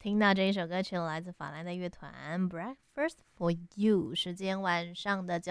听到这一首歌曲来自法兰的乐团 Breakfast for You， 时间晚上的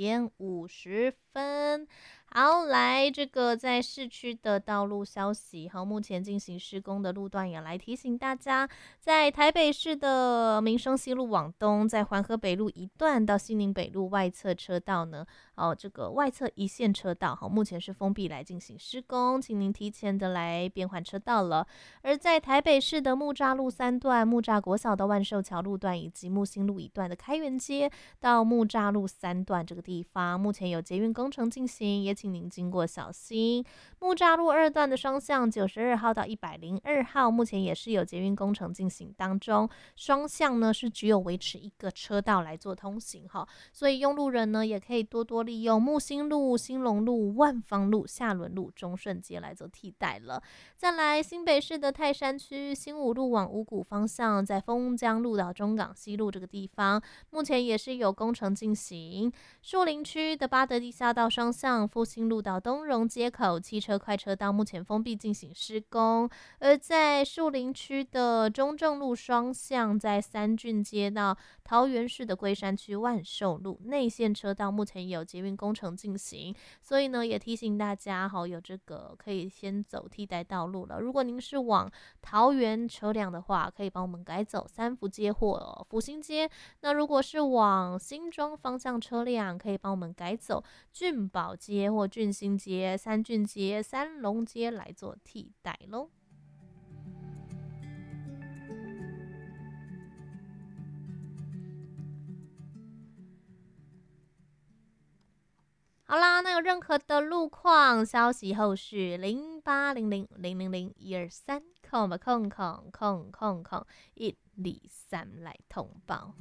9点50分。好，来这个在市区的道路消息，好，目前进行施工的路段也来提醒大家，在台北市的民生西路往东，在环河北路一段到西宁北路外侧车道呢，这个外侧一线车道，好，目前是封闭来进行施工，请您提前的来变换车道了。而在台北市的木栅路3段、木栅国小的万寿桥路段以及木星路一段的开元街到木栅路3段这个地方，目前有捷运工程进行，也请您经过小心。木栅路2段的双向92号到102号，目前也是有捷运工程进行当中，双向呢是只有维持一个车道来做通行哈，所以用路人呢也可以多多利用木星路、兴隆路、万芳路、下轮路、中顺街来做替代了。再来，新北市的泰山区新武路往五股方向，在丰江路到中港西路这个地方，目前也是有工程进行。树林区的八德地下道双向，复兴路到东荣街口，汽车快车道目前封闭进行施工。而在树林区的中正路双向，在三郡街到桃园市的龟山区万寿路内线车道，目前有捷运工程进行，所以呢，也提醒大家有这个可以先走替代道路了。如果您是往桃园车辆的话，可以帮我们改走三福街或福兴街。那如果是往新庄方向车辆，可以帮我们改走俊宝街或俊兴街、三郡街、三龙街来做替代咯。好啦，那有任何的路况消息，后续0800000123123来通报。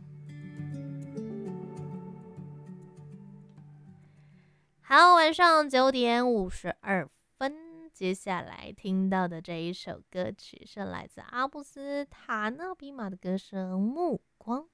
好，晚上9点52分，接下来听到的这一首歌曲是来自阿布斯塔纳比马的歌声《暮光》。